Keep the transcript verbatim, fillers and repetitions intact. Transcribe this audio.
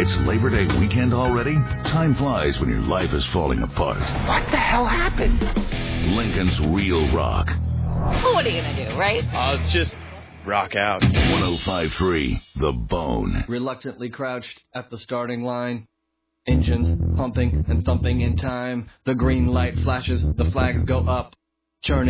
It's Labor Day weekend already? Time flies when your life is falling apart. What the hell happened? Lincoln's Real Rock. Well, what are you going to do, right? I was just rock out. one oh five point three The Bone. Reluctantly crouched at the starting line. Engines pumping and thumping in time. The green light flashes, the flags go up. Churning.